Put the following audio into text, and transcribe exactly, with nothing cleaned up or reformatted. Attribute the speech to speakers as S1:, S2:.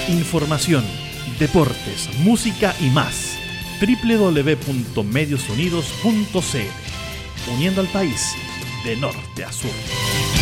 S1: Información, deportes, música y más. doble u doble u doble u punto medios unidos punto c l, uniendo al país de norte a sur.